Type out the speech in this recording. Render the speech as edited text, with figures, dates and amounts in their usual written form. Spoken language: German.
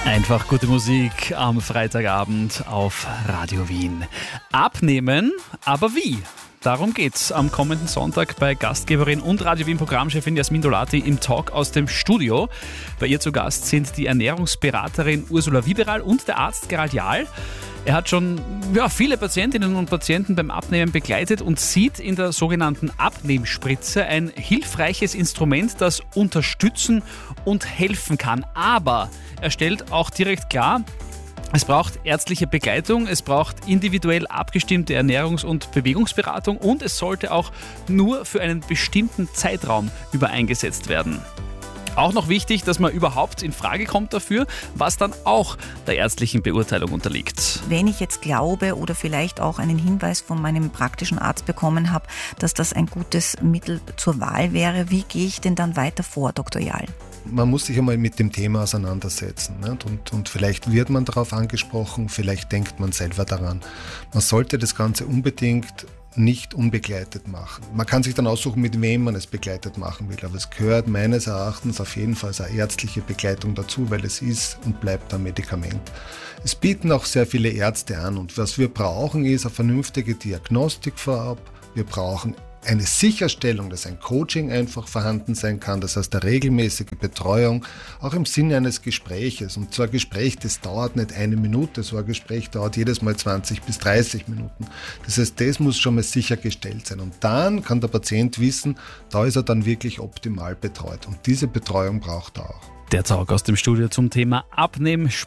Einfach gute Musik am Freitagabend auf Radio Wien. Abnehmen, aber wie? Darum geht's am kommenden Sonntag bei Gastgeberin und Radio Wien Programmchefin Jasmin Dolati im Talk aus dem Studio. Bei ihr zu Gast sind die Ernährungsberaterin Ursula Wieberal und der Arzt Gerald Jahl. Er hat schon viele Patientinnen und Patienten beim Abnehmen begleitet und sieht in der sogenannten Abnehmspritze ein hilfreiches Instrument, das unterstützen und helfen kann. Aber er stellt auch direkt klar, es braucht ärztliche Begleitung, es braucht individuell abgestimmte Ernährungs- und Bewegungsberatung und es sollte auch nur für einen bestimmten Zeitraum eingesetzt werden. Auch noch wichtig, dass man überhaupt in Frage kommt dafür, was dann auch der ärztlichen Beurteilung unterliegt. Wenn ich jetzt glaube oder vielleicht auch einen Hinweis von meinem praktischen Arzt bekommen habe, dass das ein gutes Mittel zur Wahl wäre, wie gehe ich denn dann weiter vor, Dr. Jahl? Man muss sich einmal mit dem Thema auseinandersetzen, nicht? Und vielleicht wird man darauf angesprochen, vielleicht denkt man selber daran. Man sollte das Ganze unbedingt nicht unbegleitet machen. Man kann sich dann aussuchen, mit wem man es begleitet machen will, aber es gehört meines Erachtens auf jeden Fall eine ärztliche Begleitung dazu, weil es ist und bleibt ein Medikament. Es bieten auch sehr viele Ärzte an und was wir brauchen ist eine vernünftige Diagnostik vorab. Wir brauchen eine Sicherstellung, dass ein Coaching einfach vorhanden sein kann, das heißt eine regelmäßige Betreuung, auch im Sinne eines Gespräches. Und so ein Gespräch, das dauert nicht 1 Minute, so ein Gespräch dauert jedes Mal 20 bis 30 Minuten. Das heißt, das muss schon mal sichergestellt sein. Und dann kann der Patient wissen, da ist er dann wirklich optimal betreut. Und diese Betreuung braucht er auch. Der Talk aus dem Studio zum Thema Abnehmen.